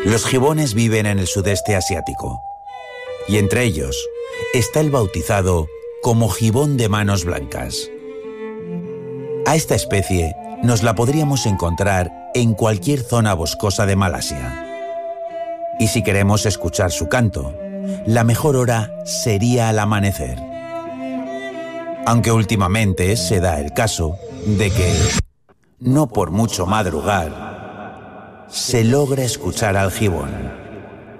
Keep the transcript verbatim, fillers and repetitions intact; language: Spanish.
Los gibones viven en el sudeste asiático, y entre ellos está el bautizado como gibón de manos blancas. A esta especie nos la podríamos encontrar en cualquier zona boscosa de Malasia. Y si queremos escuchar su canto, la mejor hora sería al amanecer. Aunque últimamente se da el caso de que, no por mucho madrugar, se logra escuchar al gibón.